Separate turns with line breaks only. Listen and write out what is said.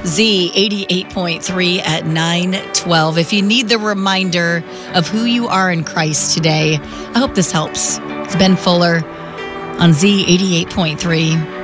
Z 88.3 at 9:12. If you need the reminder of who you are in Christ today, I hope this helps. It's Ben Fuller on Z 88.3.